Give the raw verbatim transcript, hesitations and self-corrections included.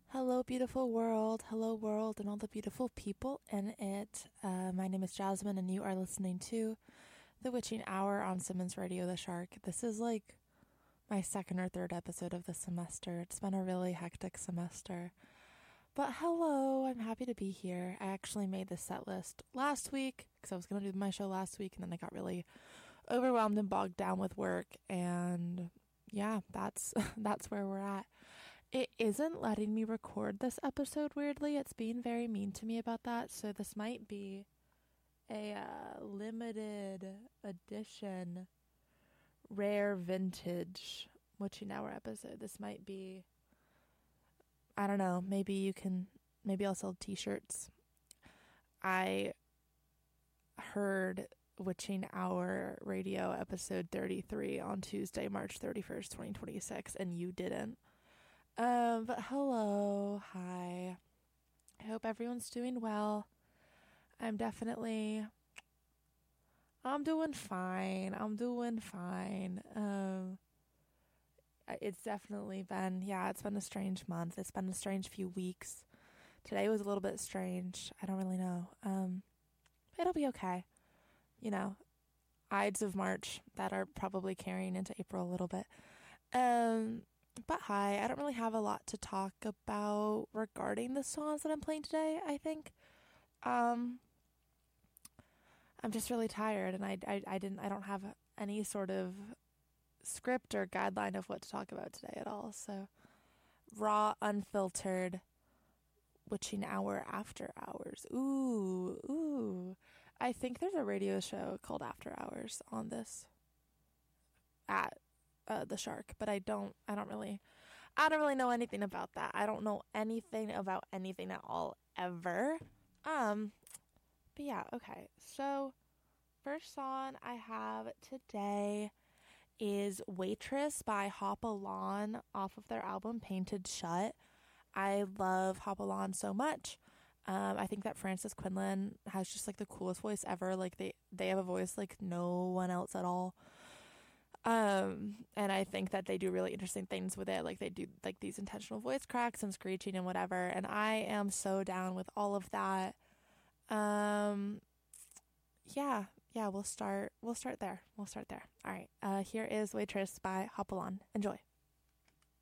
Hello, beautiful world. Hello, world, and all the beautiful people in it. Uh, my name is Jasmine, and you are listening to The Witching Hour on Simmons Radio The Shark. This is like my second or third episode of the semester. It's been a really hectic semester. But hello, I'm happy to be here. I actually made this set list last week because I was going to do my show last week, and then I got really overwhelmed and bogged down with work. And yeah, that's that's where we're at. It isn't letting me record this episode, weirdly. It's being very mean to me about that. So this might be a uh, limited edition, rare vintage Witching Hour episode. This might be, I don't know, maybe you can, maybe I'll sell t-shirts. I heard Witching Hour radio episode thirty-three on Tuesday, March thirty-first, twenty twenty-six, and you didn't. Um, but hello, hi. I hope everyone's doing well. I'm definitely, I'm doing fine. I'm doing fine. Um, it's definitely been, yeah, it's been a strange month. It's been a strange few weeks. Today was a little bit strange. I don't really know. Um, it'll be okay. You know, Ides of March that are probably carrying into April a little bit. Um, But hi, I don't really have a lot to talk about regarding the songs that I'm playing today, I think. Um, I'm just really tired, and I, I, I didn't, I don't have any sort of script or guideline of what to talk about today at all. So, raw, unfiltered, Witching Hour After Hours. Ooh, ooh. I think there's a radio show called After Hours on this at Uh, the Shark, but I don't I don't really I don't really know anything about that. I don't know anything about anything at all ever. Um but yeah, okay. So first song I have today is Waitress by Hopalong off of their album Painted Shut. I love Hopalong so much. Um, I think that Frances Quinlan has just like the coolest voice ever. Like they they have a voice like no one else at all. Um, and I think that they do really interesting things with it. Like they do like these intentional voice cracks and screeching and whatever. And I am so down with all of that. Um, yeah, yeah, we'll start, we'll start there. We'll start there. All right. Uh, here is Waitress by Hopalong. Enjoy.